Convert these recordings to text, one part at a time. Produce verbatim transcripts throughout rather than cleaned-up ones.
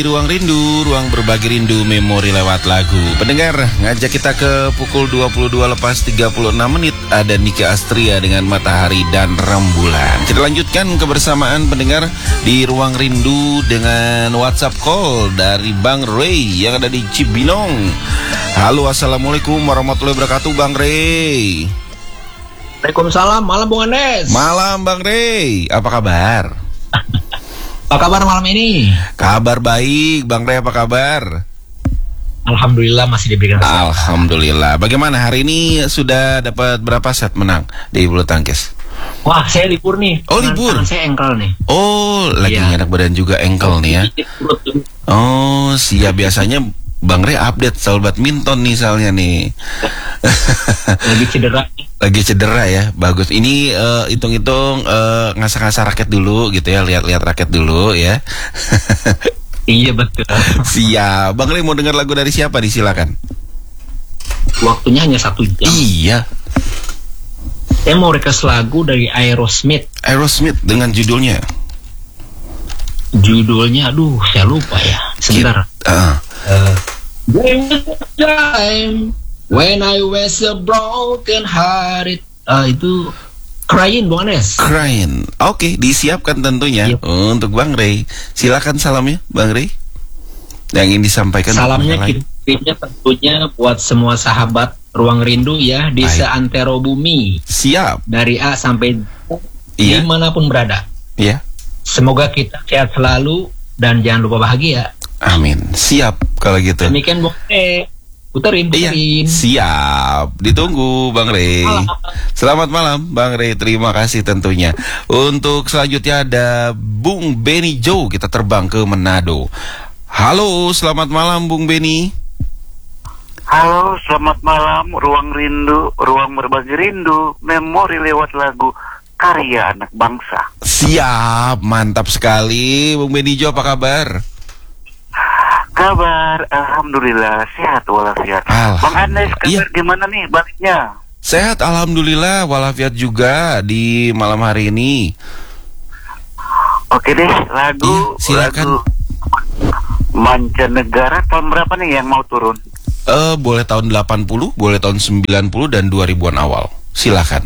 Ruang Rindu, ruang berbagi rindu, memori lewat lagu. Pendengar, ngajak kita ke pukul dua puluh dua lepas tiga puluh enam menit. Ada Nika Astria dengan Matahari dan Rembulan. Kita lanjutkan kebersamaan pendengar di Ruang Rindu dengan WhatsApp call dari Bang Ray yang ada di Cibinong. Halo, assalamualaikum warahmatullahi wabarakatuh, Bang Ray. Waalaikumsalam, malam Bung Andes. Malam Bang Ray, apa kabar? Apa kabar malam ini? Kabar baik, Bang Ray, apa kabar? Alhamdulillah masih diberikan kesehatan. Alhamdulillah. Bagaimana hari ini, sudah dapat berapa set menang di bulu tangkis? Wah, saya libur nih. Oh, libur. Tangan saya engkel nih. Oh, lagi Iya. enak badan juga, engkel nih ya. Oh, siap. Biasanya Bang Ray update soal badminton nih soalnya nih. Lagi cedera. Lagi cedera ya, bagus. Ini uh, hitung-hitung uh, ngasah-ngasah raket dulu gitu ya, lihat-lihat raket dulu ya. Iya betul. Siap. Bang Ray mau dengar lagu dari siapa nih, silakan. Waktunya hanya satu jam. Iya. Saya mau request lagu dari Aerosmith. Aerosmith dengan judulnya. Judulnya, aduh, saya lupa ya. Sebentar. Uh. Uh, There was a time when I was a broken hearted. Uh, itu Crying, Bung Anes. Crying. Oke, disiapkan tentunya Yep. untuk Bang Ray. Silakan salamnya, Bang Ray. Yang ingin disampaikan. Salamnya kita tentunya buat semua sahabat Ruang Rindu ya di Baik. seantero bumi. Siap. Dari A sampai Z, Iya. dimanapun berada. Iya. Semoga kita sehat selalu dan jangan lupa bahagia. Amin. Siap kalau gitu. Demikian Bung E. Puterin, Iya, puterin. siap. Ditunggu Bang Ray. Malam. Selamat malam Bang Ray. Terima kasih tentunya. Untuk selanjutnya ada Bung Benny Joe. Kita terbang ke Manado. Halo, selamat malam Bung Benny. Halo, selamat malam. Ruang Rindu, ruang berbagi rindu, memori lewat lagu, karya anak bangsa. Siap, mantap sekali Bung Benny Joe, apa kabar? Kabar, alhamdulillah sehat walafiat. Bang Andes, kabar Iya. gimana nih baliknya? Sehat alhamdulillah, walafiat juga di malam hari ini. Oke deh, lagu, Iya, silakan. lagu mancanegara tahun berapa nih yang mau turun? Eh, boleh tahun delapan puluh, boleh tahun sembilan puluh dan dua ribuan awal. Silakan.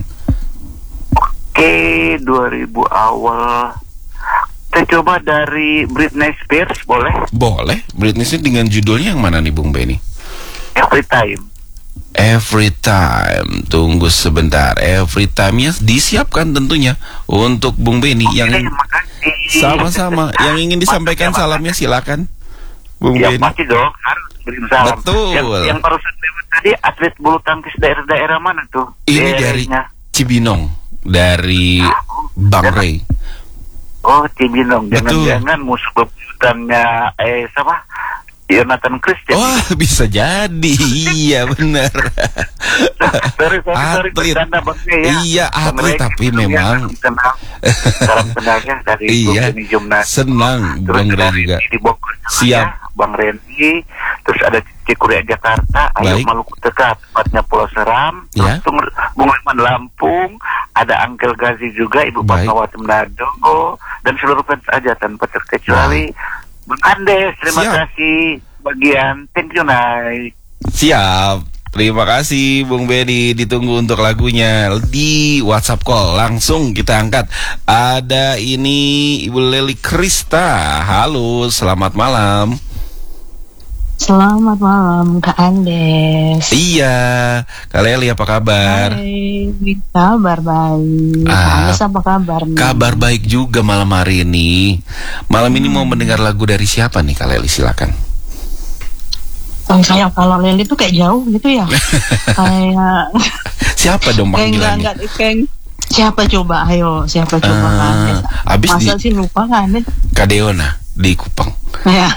Oke, dua ribu awal. Kita coba dari Britney Spears, boleh? Boleh. Britney Spears dengan judulnya yang mana nih Bung Benny? Every Time. Every Time. Tunggu sebentar. Every Time-nya disiapkan tentunya untuk Bung Benny yang Oke, makasih. sama-sama yang ingin disampaikan salamnya, silakan Bung Ya Benny. pasti dong, harus beri salam. Betul. Yang, yang barusan lewat tadi atlet bulu tangkis daerah-daerah mana tuh? Ini dari Daerahnya. Cibinong, dari Bang Dan- Ray. Oh, Cibinong. Betul. Jangan-jangan musuh bebuyutannya eh siapa? Jonathan Christian. Wah, bisa jadi. Iya, benar. sorry, sorry, sorry, Atlet. bercanda, Bang Ray, ya. Iya, Bang atlet Ray, tapi gitu, memang. ya, tenang. Salam kenalnya dari Iya, Bung Benny Jumnas. senang Terus Bang Ray dari juga. di Bogor juga Siap. ya, Bang Randy. Terus ada Cikuria Jakarta, Ayo Baik. Maluku dekat, tempatnya Pulau Seram. Ya. Terus Tung- Bung Leman Lampung, ada Angkel Gazi juga, Ibu Baik. Fatmawati Manado, dan seluruh fans aja tanpa terkecuali. Bang Andes, terima Siap. kasih bagian thank you night. Siap. Terima kasih Bung Benny. Ditunggu untuk lagunya di WhatsApp call. Langsung kita angkat. Ada ini Ibu Leli Krista. Halo, selamat malam. Selamat malam Kak Andes. Iya, Kak Leli apa kabar? Hai, kabar baik. Kak Ah, Andes apa kabar nih? Kabar baik juga malam hari ini. Malam ini mau mendengar lagu dari siapa nih Kak Leli? Silakan. Oh, kayak kalau Leli tuh kayak jauh gitu ya. Kayak Siapa dong kayak enggak panggilannya? enggak kayak siapa coba? Ayo, siapa coba Ah, Kak Andes? abis Masa di- sih lupa Kak Andes? Kadeona di Kupang. Ya.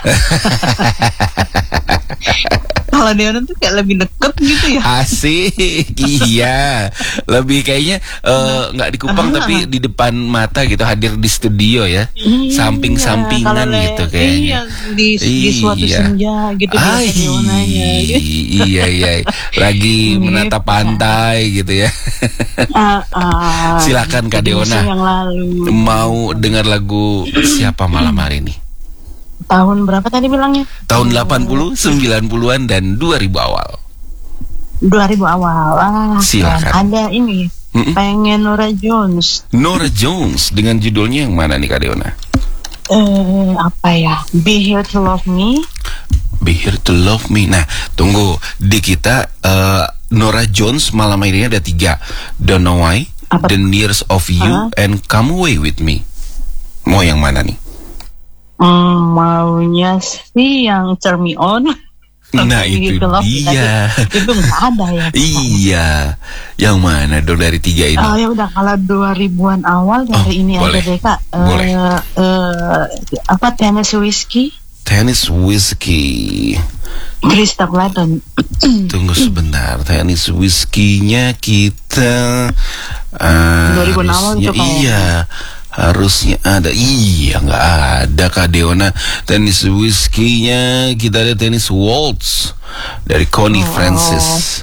Kalau dia tuh kayak lebih deket gitu ya. Asik, iya. Lebih kayaknya eh, nggak di Kupang Ah. tapi di depan mata gitu, hadir di studio ya, Iya, samping-sampingan kalau Le- gitu kayaknya. Iya, di, di suatu Iya. senja gitu Ah, biasa Dionanya. iya iya, lagi menatap pantai gitu ya. Ah, ah, Silakan Kak di musim Deona. yang lalu. Mau dengar lagu siapa malam hari ini? tahun berapa tadi bilangnya? Tahun delapan puluh, sembilan puluhan, dan dua ribu awal. dua ribu awal. Ah, Silakan. Ada ini. Mm-mm. Pengen Norah Jones. Norah Jones dengan judulnya yang mana nih Kak Deona? Eh, apa ya? Be Here to Love Me. Be Here to Love Me. Nah, tunggu di kita uh, Norah Jones malam ini ada tiga. Don't Know Why, Apa? The Nears of You, Hah? and Come Away With Me. Mau yang mana nih? Hmm, maunya sih yang Turn Me On. Nah Be itu Here to Love Me dia. tadi. Itu nggak ada ya. Iya. Yang mana dong dari tiga ini? Oh ya udah, kalau dua ribuan awal dari Oh, ini boleh. aja deh Kak. Eh, Boleh. eh, apa Tennessee Whiskey, Tennis Whiskey. Krista Gladden. Tunggu sebentar. Tennis Whiskey-nya kita uh, dua ribuan awal harusnya- itu kayaknya. Iya. Harusnya ada. Iya, nggak ada Kak Deona. Tennis Whiskey-nya kita ada Tennis Waltz dari Connie Oh. Francis.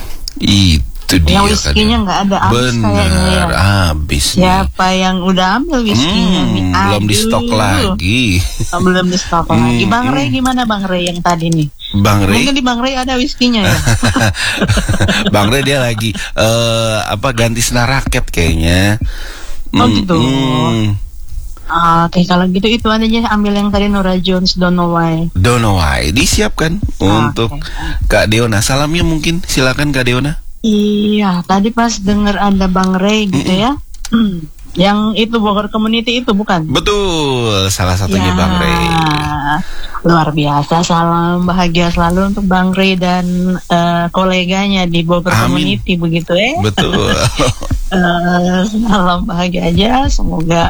Itu dia Yang Kak whiskey-nya Deona. nggak ada, habis kayaknya Benar, ya. habis nih. Siapa yang udah ambil whiskey-nya nih? Hmm, belum di Aduh. stok lagi. Oh, belum di stok lagi. Hmm, Bang Ray hmm. gimana Bang Ray yang tadi nih? Bang Ray. Mungkin di Bang Ray ada whiskey-nya ya. Bang Ray dia lagi eh apa ganti senar raket kayaknya. Oh, Hmm, gitu. hmm. Ah, Oke, kalau gitu itu aja, ambil yang tadi Norah Jones, Don't Know Why. Don't Know Why disiapkan untuk Oke. Kak Deona. Salamnya mungkin silakan Kak Deona. Iya, tadi pas denger ada Bang Ray gitu ya. Hmm. Yang itu Bogor Community itu bukan? Betul, salah satunya Ya, Bang Ray. luar biasa. Salam bahagia selalu untuk Bang Ray dan eh, koleganya di Bogor Amin. Community begitu ya. Betul. Eh, salam bahagia aja. Semoga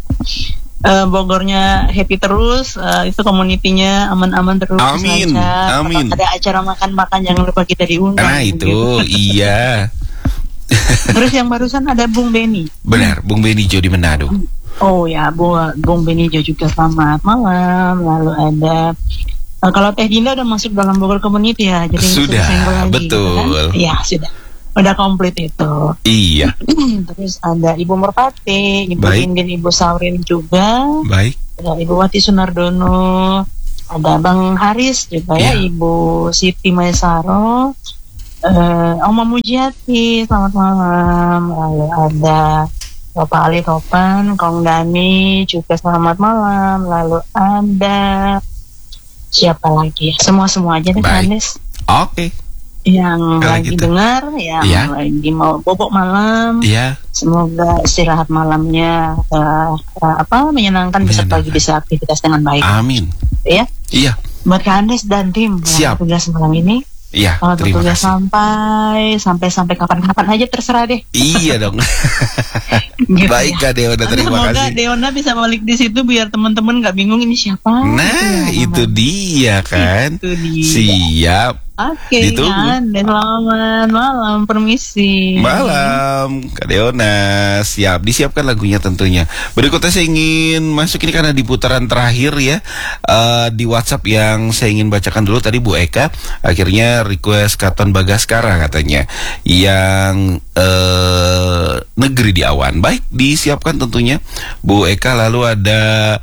eh, Bogornya happy terus. eh, itu community-nya aman-aman terus. Amin, lancar. amin. Kalau ada acara makan-makan jangan lupa kita diundang. Nah itu begitu. iya. Terus yang barusan ada Bung Beni. Benar, Bung Benijo di Manado. Oh ya, Bu, Bung Benijo juga selamat malam. Lalu ada eh, kalau Teh Dinda udah masuk dalam Bogor Community ya, jadi nggak Sudah, usah senggol lagi, betul. gitu kan? Iya sudah, udah komplit itu. Iya, Terus ada Ibu Merpati, Ibu Baik. Indin, Ibu Saurin juga, baik. ada Ibu Wati Sunardono, ada Bang Haris juga ya, Iya. Ibu Siti Maesaro, eh, Oma Mujiati, selamat malam. Lalu ada Bapak Ali Topan, Kong Dani juga selamat malam. Lalu ada siapa lagi? Semua-semua aja deh, Baik. Kandes. Oke. Yang Kalau lagi gitu. dengar, yang Iya. lagi mau bobok malam. Iya. Semoga istirahat malamnya eh, eh, apa menyenangkan, besok Menyenangkan. pagi bisa aktivitas dengan baik. Amin. Ya, Iya, buat Kandes dan tim yang Siap. tugas malam ini. iya. Kalau Terima bertugas kasih. sampai sampai sampai kapan-kapan aja terserah deh. Iya dong. Gitu Baik ya. Kak Deona, terima Semoga kasih. Deona bisa balik di situ biar teman-teman nggak bingung ini siapa. Nah, Ya, itu dia kan. Itu dia. Siap. Oke, Ditunggu. kan. Dan selamat malam, permisi. Malam, Kak Deona. Siap, disiapkan lagunya tentunya. Berikutnya saya ingin masuk ini karena di putaran terakhir ya, eh, di WhatsApp yang saya ingin bacakan dulu tadi Bu Eka. Akhirnya request Katon Bagaskara katanya, yang eh, Negeri di Awan. Baik, disiapkan tentunya Bu Eka. Lalu ada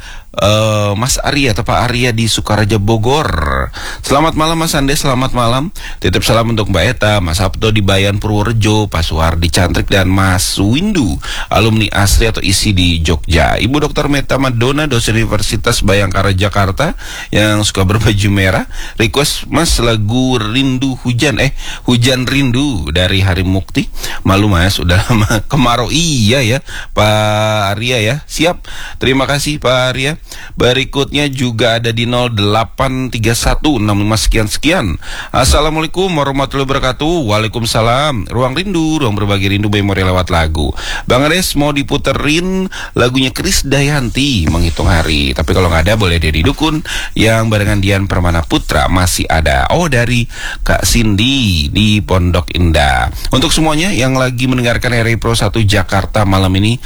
eh, Mas Arya atau Pak Arya di Sukaraja Bogor. Selamat malam Mas Ande, selamat malam. Titip salam untuk Mbak Eta, Mas Sabto di Bayan Purworejo, Pak Suhardi Cantrik, dan Mas Windu, alumni Asri atau I S I di Jogja. Ibu Dokter Meta Madonna, dosen Universitas Bayangkara Jakarta yang suka berbaju merah. Request Mas lagu Rindu Hujan, eh Hujan Rindu dari Hari Mukti. Malu Mas, udah lama kemarau. Iya ya Pak Arya ya. Siap, terima kasih Pak Arya. Berikutnya juga ada di nol delapan tiga satu enam lima sekian sekian. Assalamualaikum warahmatullahi wabarakatuh. Waalaikumsalam. Ruang Rindu, ruang berbagi rindu memori lewat lagu. Bang Ades mau diputerin lagunya Kris Dayanti, Menghitung Hari. Tapi kalau nggak ada boleh Dedi Dukun yang barengan Dian Permana Putra masih ada. Oh, dari Kak Cindy di Pondok Indah. Untuk semuanya yang lagi mendengarkan R R I Pro satu Jakarta malam ini,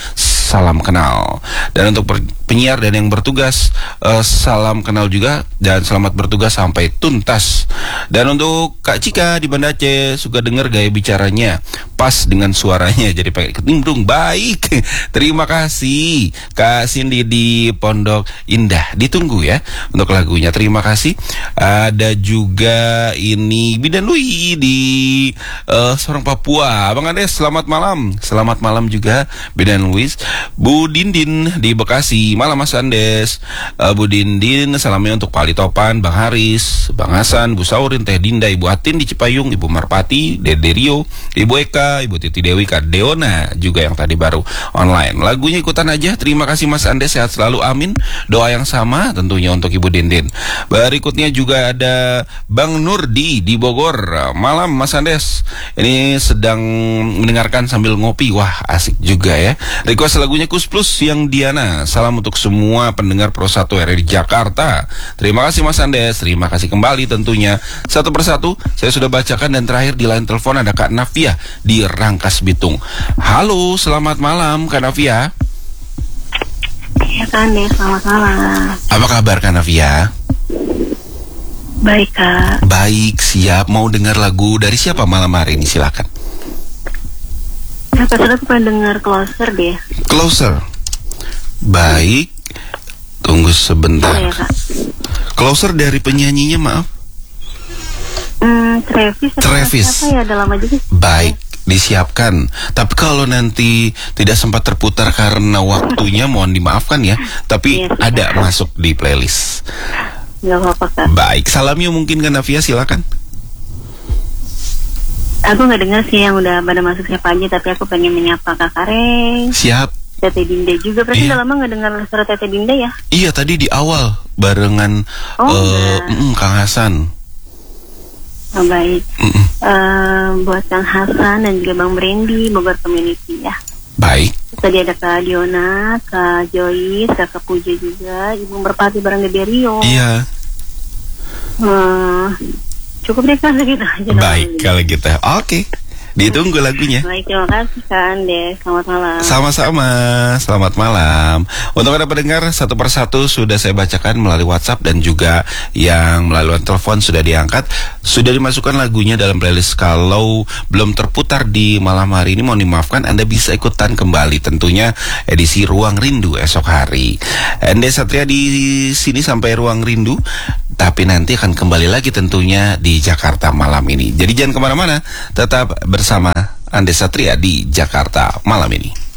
salam kenal. Dan untuk penyiar dan yang bertugas, uh, salam kenal juga dan selamat bertugas sampai tuntas. Dan untuk Kak Cika di Banda Aceh, suka dengar gaya bicaranya pas dengan suaranya, jadi pakai ketimbrung. Baik, terima kasih Kak Cindy di Pondok Indah. Ditunggu ya untuk lagunya. Terima kasih. Ada juga ini Bidan Lui di uh, Sorong Papua. Bang Ades, selamat malam. Selamat malam juga Bidan Luis. Bu Dindin di Bekasi. Malam Mas Andes. uh, Bu Dindin, salamnya untuk Pak Ali Topan, Bang Haris, Bang Hasan, Bu Saurin, Teh Dinda, Ibu Atin di Cipayung, Ibu Marpati, Dede Rio, Ibu Eka, Ibu Titi Dewi, Kak Deona juga yang tadi baru online. Lagunya ikutan aja. Terima kasih Mas Andes, sehat selalu, amin. Doa yang sama tentunya untuk Ibu Dindin. Berikutnya juga ada Bang Nurdi di Bogor. Malam Mas Andes, ini sedang mendengarkan sambil ngopi. Wah, asik juga ya. Request lagunya Kus Plus yang Diana. Salam untuk semua pendengar Pro satu R R di Jakarta. Terima kasih Mas Andes. Terima kasih kembali tentunya. Satu persatu saya sudah bacakan, dan terakhir di line telepon ada Kak Navia di Rangkas Bitung. Halo, selamat malam Kak Navia. Ya Kak Andes, selamat malam. Apa kabar Kak Navia? Baik Kak. Baik, siap. Mau dengar lagu dari siapa malam hari ini? Silakan. Ya Kak, sudah pernah dengar Closer deh. Closer. Baik. Tunggu sebentar. Ya, Kak. Closer dari penyanyinya, maaf. Hmm, Travis. Travis. Apa ya, dalam aja sih. Baik, disiapkan. Tapi kalau nanti tidak sempat terputar karena waktunya, mohon dimaafkan ya. Tapi Yes, ada masuk di playlist. Gak apa-apa Kak. Baik, salamnya mungkin ke Navia, silakan. Aku gak dengar sih yang udah pada masuk siapa aja, tapi aku pengen menyapa Kak Kareng, Siap. Tete Dinda juga. Berarti Iya. udah lama gak dengar suara Tete Dinda ya? Iya, tadi di awal barengan Oh, eh, enggak. mm, Kang Hasan. Oh, baik. Mm-mm. Eh, buat Kang Hasan dan juga Bang Brandy, Bogor Community ya. Baik. Tadi ada Kak Diona, Kak Joyce, Kak Puja juga, Ibu Merpati bareng Dede Rio. Iya. Hmm, cukup deh Kak, segitu aja. Baik kalau gitu. Oke. Ditunggu lagunya. Baik, terima kasih Kak Andes. Selamat malam. Sama-sama, selamat malam. Untuk Anda pendengar, satu persatu sudah saya bacakan melalui WhatsApp, dan juga yang melalui telepon sudah diangkat. Sudah dimasukkan lagunya dalam playlist. Kalau belum terputar di malam hari ini, mohon dimaafkan, Anda bisa ikutan kembali tentunya edisi Ruang Rindu esok hari. Ende Satria di sini sampai Ruang Rindu, tapi nanti akan kembali lagi tentunya di Jakarta malam ini. Jadi jangan kemana-mana, tetap bersama Ande Satria di Jakarta malam ini.